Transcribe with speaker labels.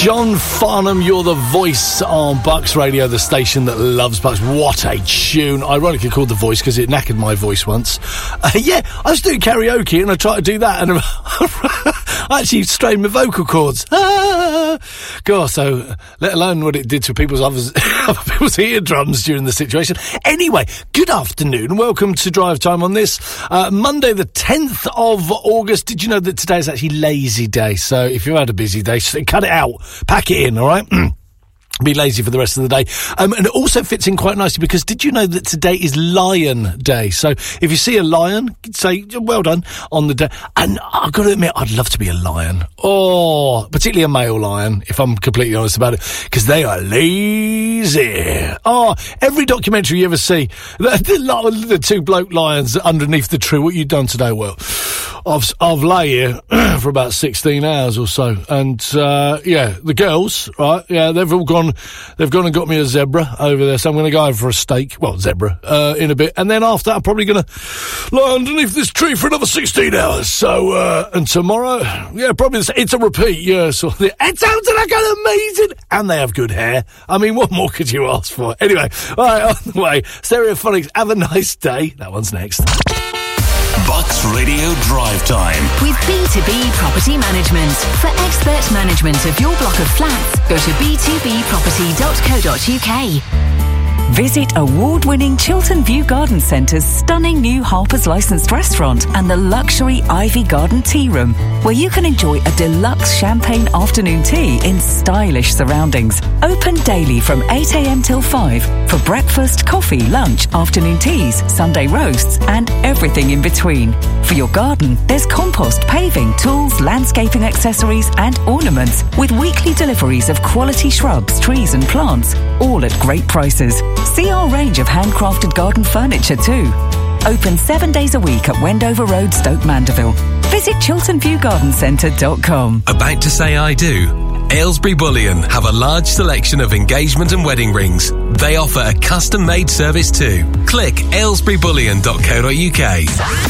Speaker 1: John Farnham, You're the Voice on Bucks Radio, the station that loves Bucks. What a tune. Ironically called The Voice because it knackered my voice once. I was doing karaoke and I tried to do that and I actually strained my vocal cords. God, so let alone what it did to other people's eardrums during the situation. Anyway, good afternoon. Welcome to Drive Time on this Monday the 10th of August. Did you know that today is actually lazy day? So if you've had a busy day, cut it out. Pack it in, all right? Be lazy for the rest of the day. And it also fits in quite nicely because did you know that today is Lion Day? So if you see a lion, say, well done on the day. And I've got to admit, I'd love to be a lion. Oh, particularly a male lion, if I'm completely honest about it, because they are lazy. Oh, every documentary you ever see, the two bloke lions underneath the tree, what you done today? Well, I've lay here for about 16 hours or so. And, the girls, right, they've gone and got me a zebra over there, so I'm going to go over for a steak, zebra, in a bit, and then after that I'm probably going to lie underneath this tree for another 16 hours, so, and tomorrow, probably it's a repeat, so it sounds like amazing, and they have good hair. I mean, what more could you ask for? Anyway, alright, on the way, Stereophonics, have a nice day. That one's next.
Speaker 2: Bucks Radio Drive Time
Speaker 3: with B2B Property Management. For expert management of your block of flats, go to b2bproperty.co.uk. Visit award-winning Chiltern View Garden Centre's stunning new Harper's licensed restaurant and the luxury Ivy Garden Tea Room, where you can enjoy a deluxe champagne afternoon tea in stylish surroundings. Open daily from 8 a.m. till 5 for breakfast, coffee, lunch, afternoon teas, Sunday roasts, and everything in between. For your garden, there's compost, paving, tools, landscaping accessories, and ornaments, with weekly deliveries of quality shrubs, trees, and plants, all at great prices. See our range of handcrafted garden furniture too. Open 7 days a week at Wendover Road, Stoke Mandeville. Visit chilternviewgardencentre.com.
Speaker 4: About to say I do? Aylesbury Bullion have a large selection of engagement and wedding rings. They offer a custom-made service too. Click aylesburybullion.co.uk.